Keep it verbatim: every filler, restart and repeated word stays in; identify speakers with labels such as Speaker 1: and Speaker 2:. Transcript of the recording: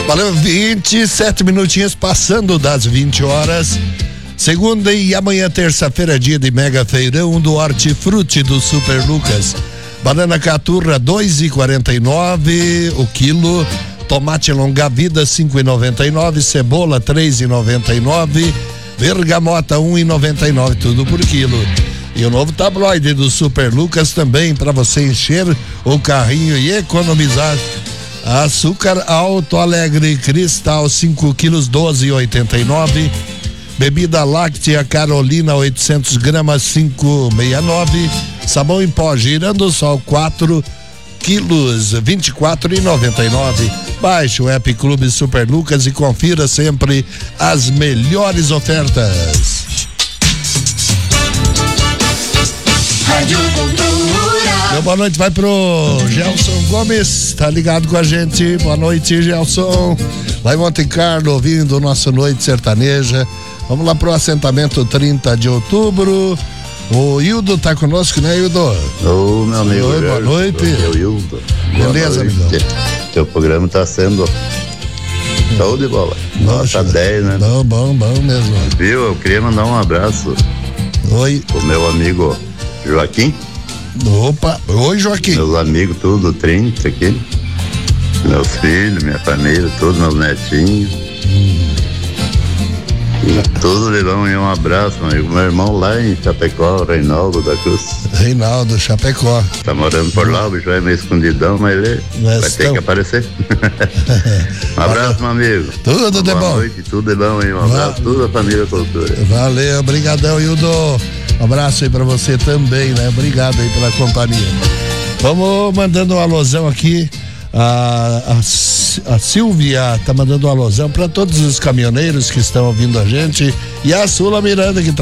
Speaker 1: Valeu, vinte e sete minutinhos passando das vinte horas. Segunda e amanhã, terça-feira, dia de mega feirão do Hortifruti do Super Lucas. Banana caturra dois e quarenta e nove o quilo. Tomate longa vida cinco e noventa e nove, cebola três e noventa e nove, bergamota um e noventa e nove, tudo por quilo. E o novo tabloide do Super Lucas também para você encher o carrinho e economizar. Açúcar Alto Alegre Cristal cinco quilos doze e oitenta e nove. Bebida láctea Carolina oitocentos gramas cinco e sessenta e nove. Sabão em pó Girando Sol quatro quilos vinte e quatro e noventa e nove. Baixe o app Clube Super Lucas e confira sempre as melhores ofertas.
Speaker 2: Rádio Cultura.
Speaker 1: Meu boa noite vai pro Gelson Gomes, tá ligado com a gente. Boa noite, Gelson. Lá em Monte Carlo, ouvindo o nosso Noite Sertaneja. Vamos lá pro assentamento trinta de outubro. O Hildo tá conosco, né, Hildo?
Speaker 3: Ô, meu amigo.
Speaker 1: Oi, boa noite.
Speaker 3: Eu, Hildo.
Speaker 1: Beleza, amigão?
Speaker 3: Teu programa tá sendo show de bola. Nota dez, né?
Speaker 1: Bom, bom, bom mesmo.
Speaker 3: Viu? Eu queria mandar um abraço.
Speaker 1: Oi.
Speaker 3: O meu amigo Joaquim.
Speaker 1: Opa, oi, Joaquim.
Speaker 3: Meus amigos, tudo, trinta aqui. Meus filhos, minha família, todos meus netinhos. Hum. Tudo de bom e um abraço, meu amigo. Meu irmão lá em Chapecó, Reinaldo da Cruz.
Speaker 1: Reinaldo, Chapecó.
Speaker 3: Tá morando por lá, o bicho é meio escondidão, mas ele
Speaker 1: Nós
Speaker 3: vai ter que aparecer. Um abraço, meu amigo.
Speaker 1: Tudo de bom.
Speaker 3: Boa noite, tudo de bom e um abraço, toda a família Cultura.
Speaker 1: Valeu, obrigadão, Hildo. Um abraço aí pra você também, né? Obrigado aí pela companhia. Vamos mandando um alôzão aqui. A, a, a Silvia tá mandando um alôzão para todos os caminhoneiros que estão ouvindo a gente e a Sula Miranda que